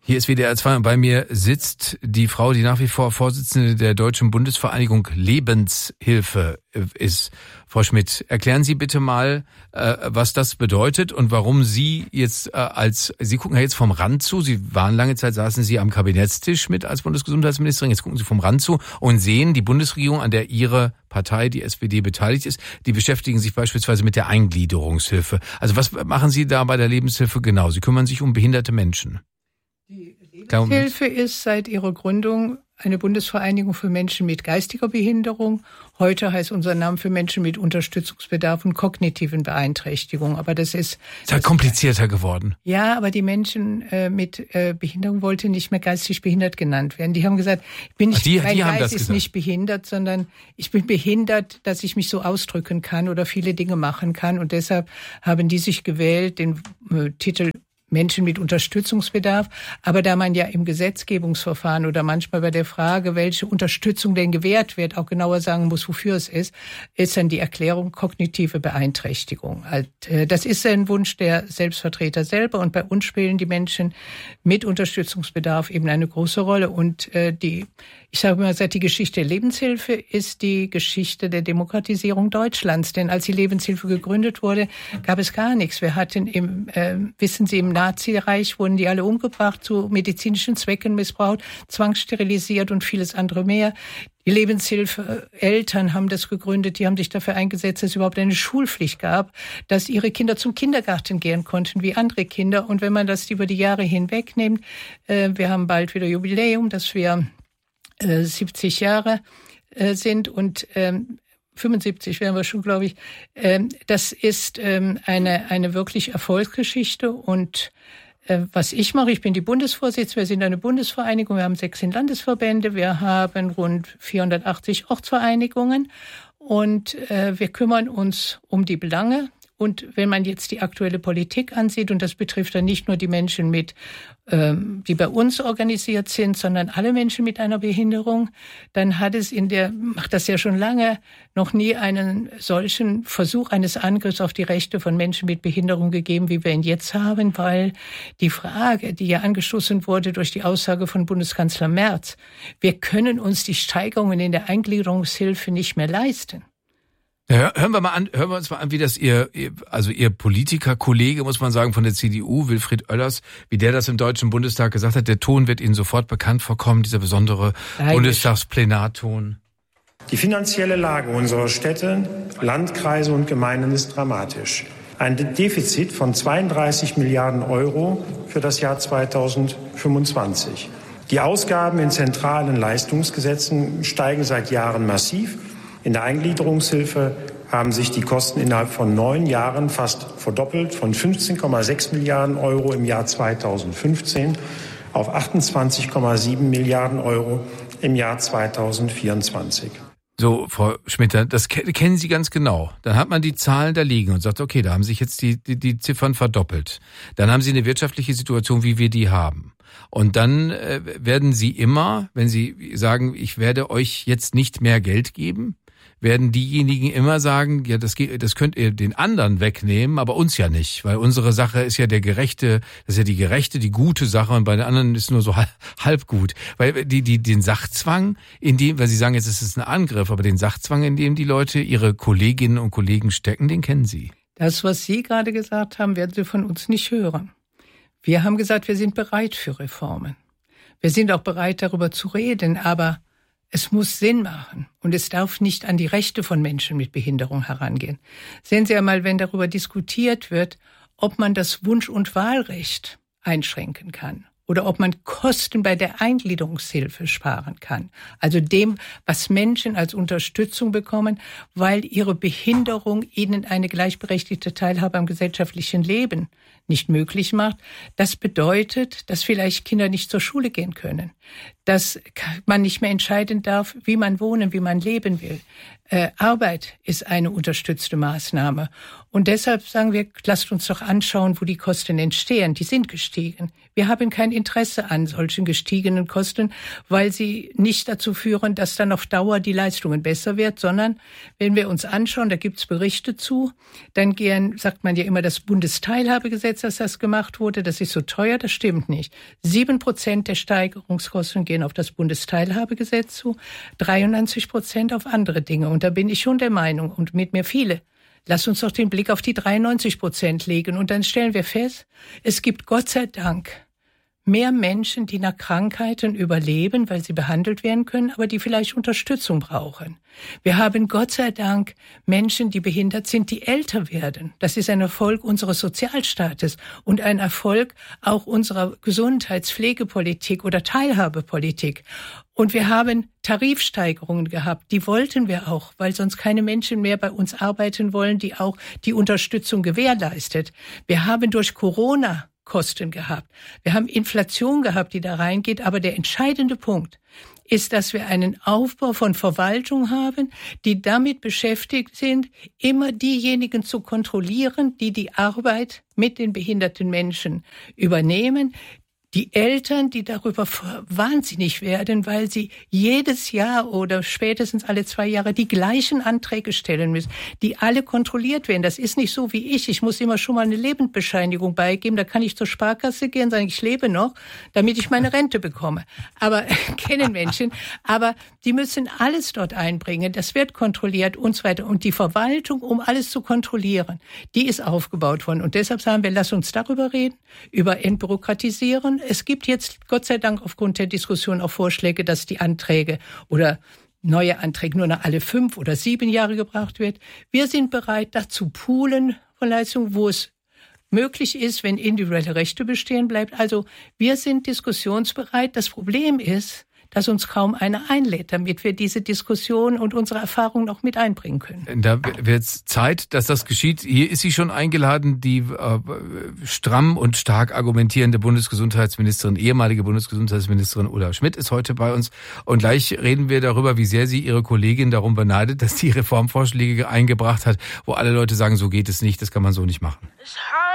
Hier ist WDR 2 und bei mir sitzt die Frau, die nach wie vor Vorsitzende der Deutschen Bundesvereinigung Lebenshilfe ist. Frau Schmidt, erklären Sie bitte mal, was das bedeutet und warum Sie jetzt Sie gucken ja jetzt vom Rand zu, Sie waren lange Zeit, saßen Sie am Kabinettstisch mit als Bundesgesundheitsministerin, jetzt gucken Sie vom Rand zu und sehen die Bundesregierung, an der Ihre Partei, die SPD, beteiligt ist, die beschäftigen sich beispielsweise mit der Eingliederungshilfe. Also was machen Sie da bei der Lebenshilfe genau? Sie kümmern sich um behinderte Menschen. Die Lebenshilfe ist seit ihrer Gründung eine Bundesvereinigung für Menschen mit geistiger Behinderung. Heute heißt unser Name für Menschen mit Unterstützungsbedarf und kognitiven Beeinträchtigungen. Aber das ist halt komplizierter geworden. Ja, aber die Menschen mit Behinderung wollten nicht mehr geistig behindert genannt werden. Die haben gesagt, mein Geist ist nicht behindert, sondern ich bin behindert, dass ich mich so ausdrücken kann oder viele Dinge machen kann. Und deshalb haben die sich gewählt, den Titel Menschen mit Unterstützungsbedarf. Aber da man ja im Gesetzgebungsverfahren oder manchmal bei der Frage, welche Unterstützung denn gewährt wird, auch genauer sagen muss, wofür es ist dann die Erklärung kognitive Beeinträchtigung. Das ist ein Wunsch der Selbstvertreter selber und bei uns spielen die Menschen mit Unterstützungsbedarf eben eine große Rolle. Und ich sage mal, seit die Geschichte der Lebenshilfe ist die Geschichte der Demokratisierung Deutschlands. Denn als die Lebenshilfe gegründet wurde, gab es gar nichts. Wir hatten im Nazireich wurden die alle umgebracht, zu medizinischen Zwecken missbraucht, zwangssterilisiert und vieles andere mehr. Die Lebenshilfe, Eltern haben das gegründet, die haben sich dafür eingesetzt, dass es überhaupt eine Schulpflicht gab, dass ihre Kinder zum Kindergarten gehen konnten wie andere Kinder. Und wenn man das über die Jahre hinweg nimmt, wir haben bald wieder Jubiläum, dass wir 70 Jahre sind und 75 wären wir schon, glaube ich. Das ist eine wirklich Erfolgsgeschichte. Und was ich mache, ich bin die Bundesvorsitzende, wir sind eine Bundesvereinigung, wir haben 16 Landesverbände, wir haben rund 480 Ortsvereinigungen und wir kümmern uns um die Belange. Und wenn man jetzt die aktuelle Politik ansieht, und das betrifft dann nicht nur die Menschen die bei uns organisiert sind, sondern alle Menschen mit einer Behinderung, dann hat es macht das ja schon lange, noch nie einen solchen Versuch eines Angriffs auf die Rechte von Menschen mit Behinderung gegeben, wie wir ihn jetzt haben, weil die Frage, die ja angestoßen wurde durch die Aussage von Bundeskanzler Merz, wir können uns die Steigerungen in der Eingliederungshilfe nicht mehr leisten. Ja, hören wir uns mal an, wie das Ihr Politikerkollege, muss man sagen, von der CDU, Wilfried Oellers, wie der das im Deutschen Bundestag gesagt hat. Der Ton wird Ihnen sofort bekannt vorkommen, dieser besondere Bundestagsplenarton. Die finanzielle Lage unserer Städte, Landkreise und Gemeinden ist dramatisch. Ein Defizit von 32 Milliarden Euro für das Jahr 2025. Die Ausgaben in zentralen Leistungsgesetzen steigen seit Jahren massiv. In der Eingliederungshilfe haben sich die Kosten innerhalb von 9 Jahren fast verdoppelt, von 15,6 Milliarden Euro im Jahr 2015 auf 28,7 Milliarden Euro im Jahr 2024. So, Frau Schmidt, das kennen Sie ganz genau. Dann hat man die Zahlen da liegen und sagt, okay, da haben sich jetzt die Ziffern verdoppelt. Dann haben Sie eine wirtschaftliche Situation, wie wir die haben. Und dann werden Sie immer, wenn Sie sagen, ich werde euch jetzt nicht mehr Geld geben, werden diejenigen immer sagen, ja, das könnt ihr den anderen wegnehmen, aber uns ja nicht, weil unsere Sache ist ja die gerechte, die gute Sache und bei den anderen ist nur so halb gut. Weil den Sachzwang, weil Sie sagen, jetzt ist es ein Angriff, aber den Sachzwang, in dem die Leute ihre Kolleginnen und Kollegen stecken, den kennen Sie. Das, was Sie gerade gesagt haben, werden Sie von uns nicht hören. Wir haben gesagt, wir sind bereit für Reformen. Wir sind auch bereit, darüber zu reden, aber es muss Sinn machen und es darf nicht an die Rechte von Menschen mit Behinderung herangehen. Sehen Sie einmal, wenn darüber diskutiert wird, ob man das Wunsch- und Wahlrecht einschränken kann oder ob man Kosten bei der Eingliederungshilfe sparen kann. Also dem, was Menschen als Unterstützung bekommen, weil ihre Behinderung ihnen eine gleichberechtigte Teilhabe am gesellschaftlichen Leben nicht möglich macht. Das bedeutet, dass vielleicht Kinder nicht zur Schule gehen können, dass man nicht mehr entscheiden darf, wie man wohnen, wie man leben will. Arbeit ist eine unterstützte Maßnahme. Und deshalb sagen wir, lasst uns doch anschauen, wo die Kosten entstehen. Die sind gestiegen. Wir haben kein Interesse an solchen gestiegenen Kosten, weil sie nicht dazu führen, dass dann auf Dauer die Leistungen besser wird, sondern wenn wir uns anschauen, da gibt's Berichte zu, dann sagt man ja immer, das Bundesteilhabegesetz jetzt, dass das gemacht wurde, das ist so teuer, das stimmt nicht. 7% der Steigerungskosten gehen auf das Bundesteilhabegesetz zu, 93% auf andere Dinge. Und da bin ich schon der Meinung, und mit mir viele, lass uns doch den Blick auf die 93% legen. Und dann stellen wir fest, es gibt Gott sei Dank mehr Menschen, die nach Krankheiten überleben, weil sie behandelt werden können, aber die vielleicht Unterstützung brauchen. Wir haben Gott sei Dank Menschen, die behindert sind, die älter werden. Das ist ein Erfolg unseres Sozialstaates und ein Erfolg auch unserer Gesundheitspflegepolitik oder Teilhabepolitik. Und wir haben Tarifsteigerungen gehabt, die wollten wir auch, weil sonst keine Menschen mehr bei uns arbeiten wollen, die auch die Unterstützung gewährleistet. Wir haben durch Corona Kosten gehabt. Wir haben Inflation gehabt, die da reingeht, aber der entscheidende Punkt ist, dass wir einen Aufbau von Verwaltung haben, die damit beschäftigt sind, immer diejenigen zu kontrollieren, die die Arbeit mit den behinderten Menschen übernehmen. Die Eltern, die darüber wahnsinnig werden, weil sie jedes Jahr oder spätestens alle 2 Jahre die gleichen Anträge stellen müssen, die alle kontrolliert werden. Das ist nicht so wie ich. Ich muss immer schon mal eine Lebensbescheinigung beigeben. Da kann ich zur Sparkasse gehen und sagen, ich lebe noch, damit ich meine Rente bekomme. Aber kennen Menschen. Aber die müssen alles dort einbringen. Das wird kontrolliert und so weiter. Und die Verwaltung, um alles zu kontrollieren, die ist aufgebaut worden. Und deshalb sagen wir, lass uns darüber reden, über Entbürokratisieren. Es gibt jetzt, Gott sei Dank, aufgrund der Diskussion auch Vorschläge, dass die Anträge oder neue Anträge nur noch alle 5 oder 7 Jahre gebracht wird. Wir sind bereit, dazu poolen von Leistungen, wo es möglich ist, wenn individuelle Rechte bestehen bleibt. Also wir sind diskussionsbereit. Das Problem ist, dass uns kaum einer einlädt, damit wir diese Diskussion und unsere Erfahrungen auch mit einbringen können. Da wird es Zeit, dass das geschieht. Hier ist sie schon eingeladen, die stramm und stark argumentierende Bundesgesundheitsministerin, ehemalige Bundesgesundheitsministerin Ulla Schmidt ist heute bei uns. Und gleich reden wir darüber, wie sehr sie ihre Kollegin darum beneidet, dass sie Reformvorschläge eingebracht hat, wo alle Leute sagen, so geht es nicht, das kann man so nicht machen.